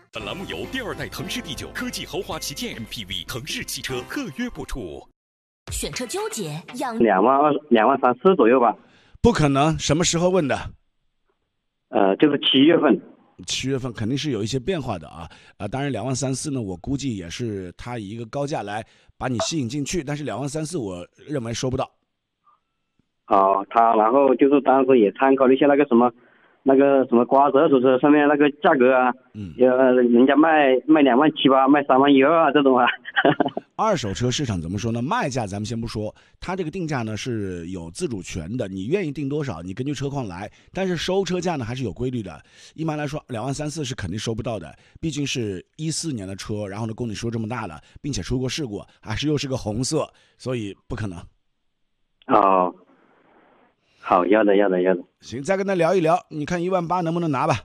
本栏目由第二代腾势第9科技豪华旗舰 MPV 腾势汽车特约播出。 选车纠结， 2万3、4左右吧。 不可能，什么时候问的？ 就是7月份。 7月份肯定是有一些变化的当然2万3、4呢，我估计也是他以一个高价来把你吸引进去，但是2万3、4我认为收不到。 他然后就是当时也参考了一下那个什么瓜子二手车上面那个价格人家卖2万7吧，卖3万1、2这种二手车市场怎么说呢？卖价咱们先不说，它这个定价呢是有自主权的，你愿意定多少，你根据车况来。但是收车价呢还是有规律的。一般来说，2万3、4是肯定收不到的，毕竟是14年的车，然后呢公里数这么大了，并且出过事故，又是个红色，所以不可能。 好，要的。 行，再跟他聊一聊，你看1万8能不能拿吧？